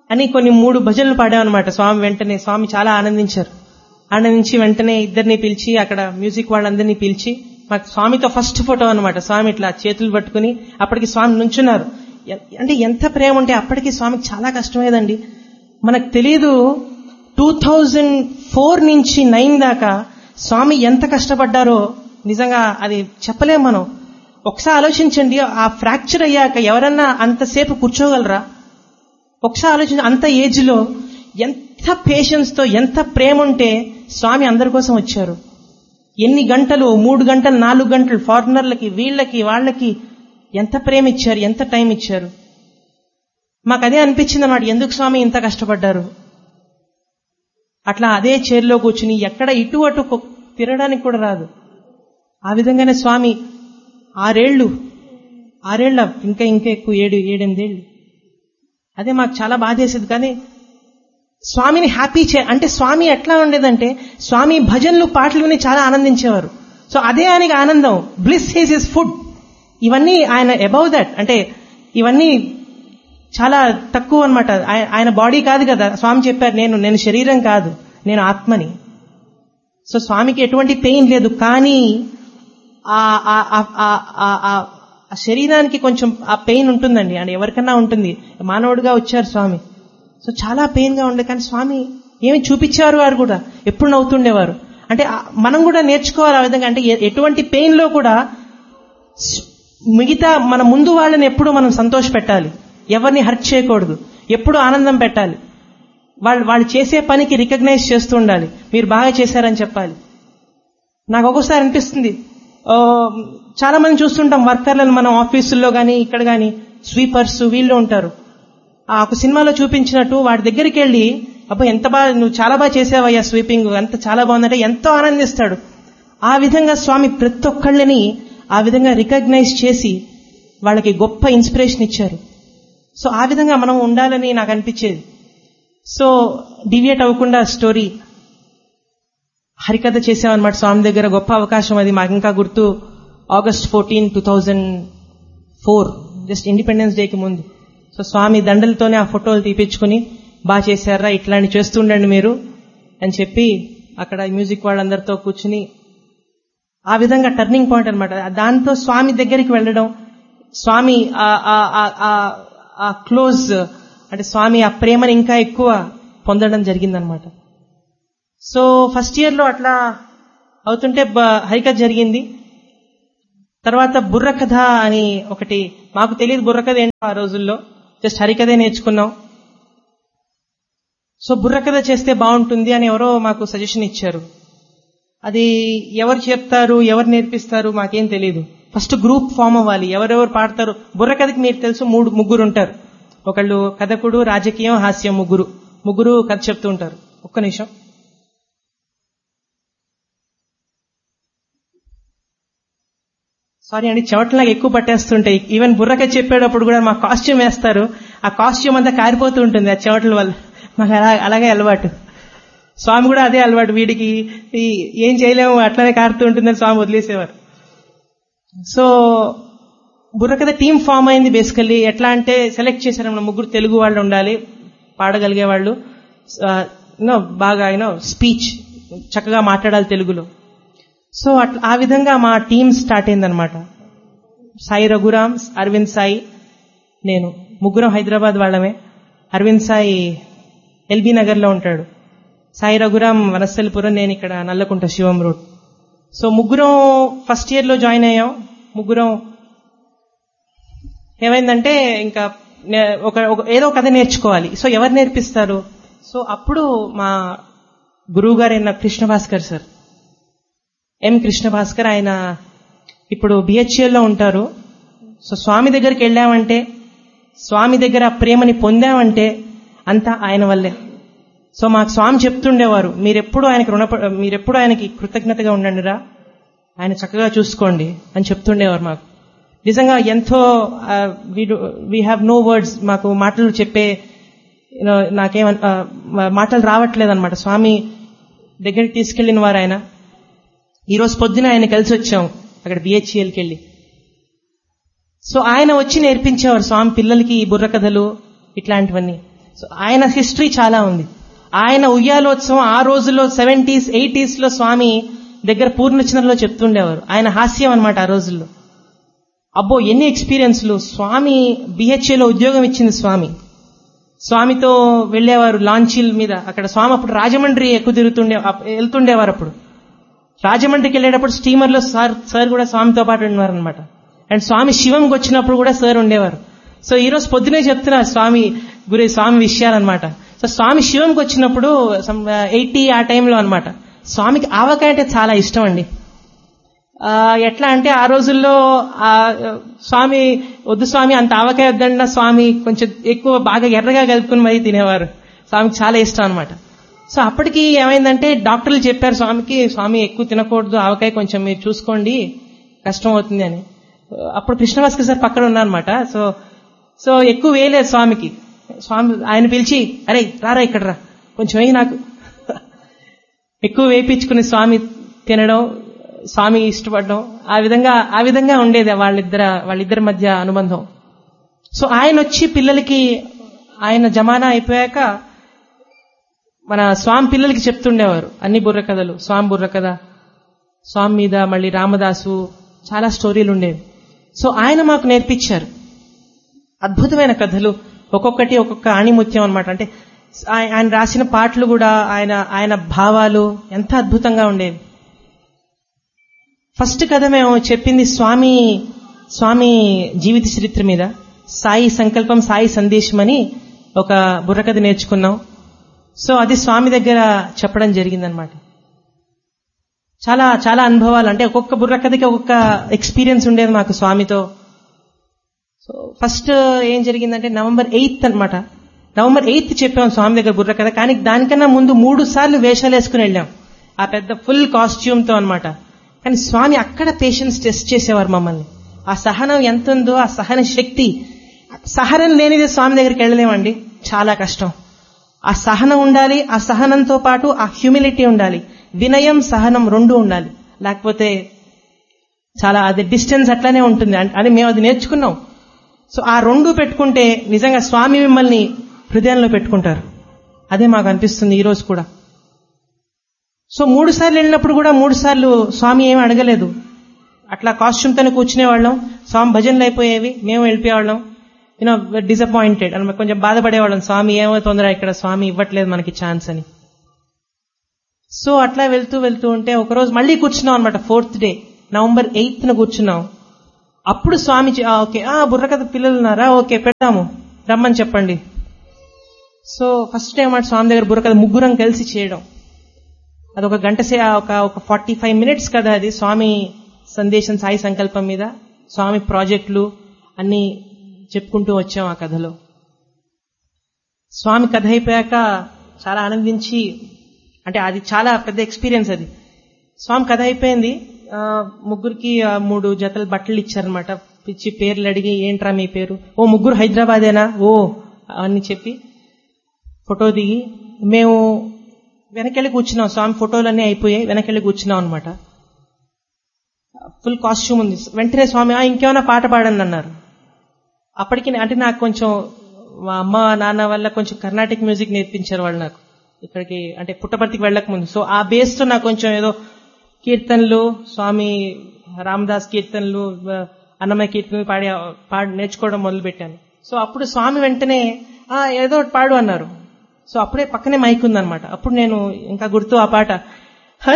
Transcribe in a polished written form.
అని కొన్ని 3 భజనలు పాడామన్నమాట. స్వామి చాలా ఆనందించారు. ఆనందించి వెంటనే ఇద్దరిని పిలిచి, అక్కడ మ్యూజిక్ వాళ్ళందరినీ పిలిచి, మాకు స్వామితో ఫస్ట్ ఫోటో అనమాట. స్వామి ఇట్లా చేతులు పట్టుకుని, అప్పటికి స్వామి నుంచున్నారు. అంటే ఎంత ప్రేమ ఉంటే అప్పటికి స్వామికి చాలా కష్టమేదండి. మనకు తెలియదు 2004 నుంచి 9 దాకా స్వామి ఎంత కష్టపడ్డారో నిజంగా అది చెప్పలేం మనం. ఒకసారి ఆలోచించండి, ఆ ఫ్రాక్చర్ అయ్యాక ఎవరన్నా అంతసేపు కూర్చోగలరా? ఒకసారి ఆలోచించి, అంత ఏజ్ లో ఎంత పేషెన్స్ తో, ఎంత ప్రేమ ఉంటే స్వామి అందరి కోసం వచ్చారు. ఎన్ని గంటలు, 3 గంటలు 4 గంటలు ఫారినర్లకి, వీళ్ళకి వాళ్ళకి ఎంత ప్రేమ ఇచ్చారు, ఎంత టైం ఇచ్చారు. మాకు అదే అనిపించింది అన్నమాట, ఎందుకు స్వామి ఇంత కష్టపడ్డారు. అట్లా అదే చైర్లో కూర్చుని ఎక్కడ ఇటు అటు తిరగడానికి కూడా రాదు. ఆ విధంగానే స్వామి 6 ఏళ్ళ ఇంకా ఎక్కువ 7-8 ఏళ్ళు. అదే మాకు చాలా బాధేసేది. కానీ స్వామిని హ్యాపీ అంటే స్వామి ఎట్లా ఉండేదంటే, స్వామి భజనలు పాటలు విని చాలా ఆనందించేవారు. సో అదే ఆయనకి ఆనందం. Bliss is his food. ఇవన్నీ ఆయన అబౌవ్ దట్, అంటే ఇవన్నీ చాలా తక్కువ అన్నమాట. ఆయన బాడీ కాదు కదా. స్వామి చెప్పారు, నేను శరీరం కాదు, నేను ఆత్మని. సో స్వామికి ఎటువంటి పెయిన్ లేదు. కానీ ఆ శరీరానికి కొంచెం ఆ పెయిన్ ఉంటుందండి. అంటే ఎవరికన్నా ఉంటుంది. మానవుడిగా వచ్చారు స్వామి, సో చాలా పెయిన్ గా ఉండే. కానీ స్వామి ఏమి చూపించారు, వారు కూడా ఎప్పుడు నవ్వుతుండేవారు. అంటే మనం కూడా నేర్చుకోవాలి ఆ విధంగా. అంటే ఎటువంటి పెయిన్ లో కూడా మిగతా మన ముందు వాళ్ళని ఎప్పుడు మనం సంతోష పెట్టాలి, ఎవరిని హర్ట్ చేయకూడదు, ఎప్పుడు ఆనందం పెట్టాలి. వాళ్ళు చేసే పనికి రికగ్నైజ్ చేస్తూ ఉండాలి, మీరు బాగా చేశారని చెప్పాలి. నాకు ఒక్కోసారి అనిపిస్తుంది, చాలా మంది చూస్తుంటాం వర్కర్లను మనం ఆఫీసుల్లో కానీ ఇక్కడ కానీ, స్వీపర్స్ వీళ్ళు ఉంటారు. ఒక సినిమాలో చూపించినట్టు వాడి దగ్గరికి వెళ్ళి, అబ్బా ఎంత బాగా, నువ్వు చాలా బాగా చేసావయ్యా స్వీపింగ్, అంత చాలా బాగుందంటే ఎంతో ఆనందిస్తాడు. ఆ విధంగా స్వామి ప్రతి ఒక్కళ్ళని ఆ విధంగా రికగ్నైజ్ చేసి వాళ్ళకి గొప్ప ఇన్స్పిరేషన్ ఇచ్చారు. సో ఆ విధంగా మనం ఉండాలని నాకు అనిపించేది. సో డివియేట్ అవ్వకుండా స్టోరీ హరికథ చేసామన్నమాట స్వామి దగ్గర. గొప్ప అవకాశం అది మాకు ఇంకా గుర్తు. August 14, 2004, జస్ట్ ఇండిపెండెన్స్ డేకి ముందు. సో స్వామి దండలతోనే ఆ ఫోటోలు తీపించుకుని, బాగా చేశారా, ఇట్లాంటి చేస్తుండండి మీరు అని చెప్పి అక్కడ మ్యూజిక్ వాళ్ళందరితో కూర్చుని, ఆ విధంగా టర్నింగ్ పాయింట్ అనమాట. దాంతో స్వామి దగ్గరికి వెళ్ళడం, స్వామి ఆ క్లోజ్, అంటే స్వామి ఆ ప్రేమని ఇంకా ఎక్కువ పొందడం జరిగిందనమాట. సో ఫస్ట్ ఇయర్ లో అట్లా అవుతుంటే హరికథ జరిగింది. తర్వాత బుర్రకథ అని ఒకటి, మాకు తెలియదు బుర్రకథ ఏంటో ఆ రోజుల్లో, జస్ట్ హరికథే నేర్చుకున్నాం. సో బుర్రకథ చేస్తే బాగుంటుంది అని ఎవరో మాకు సజెషన్ ఇచ్చారు. అది ఎవరు చెప్తారు, ఎవరు నేర్పిస్తారు మాకేం తెలియదు. ఫస్ట్ గ్రూప్ ఫామ్ అవ్వాలి, ఎవరెవరు పాడతారు. బుర్రకథకి మీరు తెలుసు, 3 ఉంటారు. ఒకళ్ళు కథకుడు, రాజకీయం, హాస్యం, ముగ్గురు కథ చెప్తూ ఉంటారు. ఒక్క నిమిషం. సారీ అండి, చెవట్లాగా ఎక్కువ పట్టేస్తుంటాయి. ఈవెన్ బుర్రకథ చెప్పేటప్పుడు కూడా మా కాస్ట్యూమ్ వేస్తారు, ఆ కాస్ట్యూమ్ అంతా కారిపోతూ ఉంటుంది ఆ చెవట్ల వల్ల. మాకు అలాగే అలవాటు. స్వామి కూడా అదే అలవాటు, వీడికి ఏం చేయలేము అట్లానే కారుతూ ఉంటుందని స్వామి వదిలేసేవారు. సో బుర్రకథ టీమ్ ఫామ్ అయింది. బేసికల్లీ ఎట్లా అంటే సెలెక్ట్ చేశారు, 3 తెలుగు వాళ్ళు ఉండాలి, పాడగలిగే వాళ్ళు, బాగా స్పీచ్ చక్కగా మాట్లాడాలి తెలుగులో. సో అట్లా ఆ విధంగా మా టీమ్ స్టార్ట్ అయిందనమాట. సాయి రఘురామ్, అరవింద్ సాయి, నేను, 3 హైదరాబాద్ వాళ్ళమే. అరవింద్ సాయి ఎల్బీ నగర్ లో ఉంటాడు, సాయి రఘురామ్ వనస్థలిపురం, నేను ఇక్కడ నల్లకుంట శివం రోడ్. సో 3 ఫస్ట్ ఇయర్ లో జాయిన్ అయ్యాం. 3 ఏమైందంటే ఇంకా ఏదో కథ నేర్చుకోవాలి. సో ఎవరు నేర్పిస్తారు? సో అప్పుడు మా గురువు గారైన కృష్ణ భాస్కర్ సార్, ఎం కృష్ణ భాస్కర్, ఆయన ఇప్పుడు BHEL లో ఉంటారు. సో స్వామి దగ్గరికి వెళ్ళామంటే, స్వామి దగ్గర ప్రేమని పొందామంటే అంతా ఆయన వల్లే. సో మాకు స్వామి చెప్తుండేవారు, మీరెప్పుడు ఆయనకి కృతజ్ఞతగా ఉండండిరా, ఆయన చక్కగా చూసుకోండి అని చెప్తుండేవారు మాకు. నిజంగా ఎంతో వీ హ్యావ్ నో వర్డ్స్, మాకు మాటలు చెప్పే మాటలు రావట్లేదు అనమాట. స్వామి దగ్గరికి తీసుకెళ్లిన వారు ఆయన. ఈరోజు పొద్దున ఆయన కలిసి వచ్చాం అక్కడ BHELకి వెళ్ళి. సో ఆయన వచ్చి నేర్పించేవారు స్వామి పిల్లలకి ఈ బుర్రకథలు ఇట్లాంటివన్నీ. సో ఆయన హిస్టరీ చాలా ఉంది. ఆయన ఉయ్యాలోత్సవం ఆ రోజుల్లో 70s 80s లో స్వామి దగ్గర పూర్ణచంద్రలో చెప్తుండేవారు. ఆయన హాస్యం అన్నమాట ఆ రోజుల్లో. అబ్బో ఎన్ని ఎక్స్పీరియన్స్లు. స్వామి బిహెచ్ఏలో ఉద్యోగం ఇచ్చింది స్వామితో వెళ్లేవారు లాంచీల మీద. అక్కడ స్వామి అప్పుడు రాజమండ్రి ఎక్కువ వెళ్తుండేవారు. అప్పుడు రాజమండ్రికి వెళ్ళేటప్పుడు స్టీమర్లో సార్ కూడా స్వామితో పాటు ఉండేవారు అనమాట. అండ్ స్వామి శివంకి వచ్చినప్పుడు కూడా సార్ ఉండేవారు. సో ఈ రోజు పొద్దునే చెప్తున్నారు స్వామి విషయాలన్నమాట. సో స్వామి శివంకి వచ్చినప్పుడు 80 ఆ టైంలో అనమాట. స్వామికి ఆవకాయ అంటే చాలా ఇష్టం అండి. ఎట్లా అంటే ఆ రోజుల్లో స్వామి వద్దు స్వామి అంత ఆవకాయ వద్దన్న స్వామి కొంచెం ఎక్కువ బాగా ఎర్రగా కలుపుకుని మరీ తినేవారు. స్వామికి చాలా ఇష్టం అనమాట. సో అప్పటికి ఏమైందంటే డాక్టర్లు చెప్పారు స్వామి ఎక్కువ తినకూడదు, ఆవకాయ కొంచెం మీరు చూసుకోండి, కష్టం అవుతుంది అని. అప్పుడు కృష్ణభాస్కర్ సార్ పక్కన ఉన్నారనమాట. సో ఎక్కువ వేయలేదు స్వామికి. స్వామి ఆయన పిలిచి అరే రారా ఇక్కడ రా కొంచెం వేయి నాకు ఎక్కువ వేయించుకుని స్వామి తినడం, స్వామి ఇష్టపడడం, ఆ విధంగా ఉండేది వాళ్ళిద్దరి మధ్య అనుబంధం. సో ఆయన వచ్చి పిల్లలకి ఆయన జమానా అయిపోయాక మన స్వామి పిల్లలకి చెప్తుండేవారు అన్ని బుర్రకథలు. స్వామి బుర్రకథ, స్వామి మీద మళ్ళీ రామదాసు, చాలా స్టోరీలు ఉండేవి. సో ఆయన మాకు నేర్పించారు అద్భుతమైన కథలు, ఒక్కొక్కటి ఒక్కొక్క ఆణిముత్యం అనమాట. అంటే ఆయన రాసిన పాటలు కూడా ఆయన భావాలు ఎంత అద్భుతంగా ఉండేవి. ఫస్ట్ కథ మేము చెప్పింది స్వామి జీవిత చరిత్ర మీద. సాయి సంకల్పం సాయి సందేశం అని ఒక బుర్రకథ నేర్చుకున్నాం. సో అది స్వామి దగ్గర చెప్పడం జరిగిందనమాట. చాలా చాలా అనుభవాలు, అంటే ఒక్కొక్క బుర్రకథకి ఒక్కొక్క ఎక్స్పీరియన్స్ ఉండేది మాకు స్వామితో. సో ఫస్ట్ ఏం జరిగిందంటే November 8th అనమాట. November 8th చెప్పాం స్వామి దగ్గర బుర్రకథ. కానీ దానికన్నా ముందు 3 సార్లు వేషాలు వేసుకుని వెళ్ళాం ఆ పెద్ద ఫుల్ కాస్ట్యూమ్తో అనమాట. కానీ స్వామి అక్కడ పేషెన్స్ టెస్ట్ చేసేవారు మమ్మల్ని. ఆ సహనం ఎంత ఉందో, ఆ సహన శక్తి, సహనం లేనిదే స్వామి దగ్గరికి వెళ్ళలేమండి, చాలా కష్టం. ఆ సహనం ఉండాలి, ఆ సహనంతో పాటు ఆ హ్యూమిలిటీ ఉండాలి, వినయం సహనం 2 ఉండాలి. లేకపోతే చాలా అది డిస్టెన్స్ అట్లానే ఉంటుంది అని మేము అది నేర్చుకున్నాం. సో ఆ 2 పెట్టుకుంటే నిజంగా స్వామి మిమ్మల్ని హృదయంలో పెట్టుకుంటారు. అదే మాకు అనిపిస్తుంది ఈ రోజు కూడా. సో 3 సార్లు వెళ్ళినప్పుడు కూడా 3 సార్లు స్వామి ఏమి అడగలేదు. అట్లా కాస్ట్యూమ్తోనే కూర్చునేవాళ్ళం. స్వామి భజనలు అయిపోయేవి, మేము వెళ్ళిపోయేవాళ్ళం. డిసప్పాయింటెడ్ అని కొంచెం బాధపడేవాళ్ళం, స్వామి ఏమవుతుందిరా ఇక్కడ, స్వామి ఇవ్వట్లేదు మనకి ఛాన్స్ అని. సో అట్లా వెళ్తూ ఉంటే ఒకరోజు మళ్ళీ కూర్చున్నాం అనమాట. 4th డే November 8th కూర్చున్నాం. అప్పుడు స్వామి ఓకే బుర్రకథ పిల్లలు ఉన్నారా, ఓకే పెడతాము, రమ్మని చెప్పండి. సో ఫస్ట్ టైం మాట స్వామి దగ్గర బుర్రకథ ముగ్గురం కలిసి చేయడం. అదొక గంట ఒక 45 minutes కదా అది. స్వామి సందేశం సాయి సంకల్పం మీద స్వామి ప్రాజెక్టులు అన్ని చెప్పుకుంటూ వచ్చాం ఆ కథలో. స్వామి కథ అయిపోయాక చాలా ఆనందించి, అంటే అది చాలా పెద్ద ఎక్స్పీరియన్స్ అది. స్వామి కథ అయిపోయింది, ముగ్గురికి 3 జతల బట్టలు ఇచ్చారనమాట. పిచ్చి పేర్లు అడిగి ఏంట్రా మీ పేరు, ఓ ముగ్గురు హైదరాబాదేనా, ఓ అని చెప్పి ఫోటో దిగి మేము వెనకెళ్ళి కూర్చున్నాం. స్వామి ఫోటోలన్నీ అయిపోయాయి, వెనకెళ్ళి కూర్చున్నాం అనమాట. ఫుల్ కాస్ట్యూమ్ ఉంది. వెంటనే స్వామి ఇంకేమైనా పాట పాడండి అన్నారు. అప్పటికి అంటే నాకు కొంచెం మా అమ్మ నాన్న వల్ల కొంచెం కర్ణాటిక్ మ్యూజిక్ నేర్పించారు వాళ్ళు నాకు ఇక్కడికి, అంటే పుట్టపర్తికి వెళ్ళక ముందు. సో ఆ బేస్ తో నాకు కొంచెం ఏదో కీర్తనలు, స్వామి రామదాస్ కీర్తనలు, అన్నమయ్య కీర్తనలు పాడి నేర్చుకోవడం మొదలు పెట్టాను. సో అప్పుడు స్వామి వెంటనే ఏదో పాడు అన్నారు. సో అప్పుడే పక్కనే మైక్ ఉందనమాట. అప్పుడు నేను ఇంకా గుర్తు ఆ పాట